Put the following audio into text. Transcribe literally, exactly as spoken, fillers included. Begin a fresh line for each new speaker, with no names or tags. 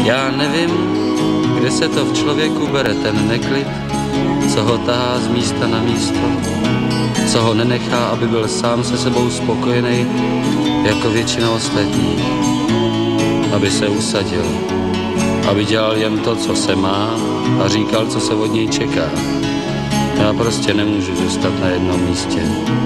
Já nevím, kde se to v člověku bere ten neklid, co ho tahá z místa na místo, co ho nenechá, aby byl sám se sebou spokojený, jako většina ostatních, aby se usadil, aby dělal jen to, co se má a říkal, co se od něj čeká. Já prostě nemůžu zůstat na jednom místě.